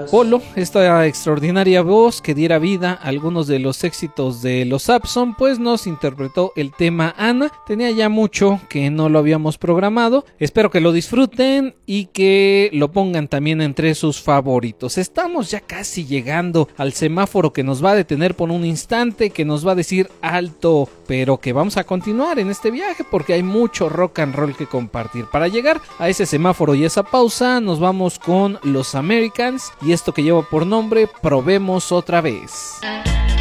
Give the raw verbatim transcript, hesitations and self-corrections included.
Polo, esta extraordinaria voz que diera vida a algunos de los éxitos de los Saxon, pues nos interpretó el tema Ana. Tenía ya mucho que no lo habíamos programado. Espero que lo disfruten y que lo pongan también entre sus favoritos. Estamos ya casi llegando al semáforo que nos va a detener por un instante, que nos va a decir alto, pero que vamos a continuar en este viaje porque hay mucho rock and roll que compartir. Para llegar a ese semáforo y esa pausa, nos vamos con los Americans y esto que lleva por nombre Probemos Otra Vez.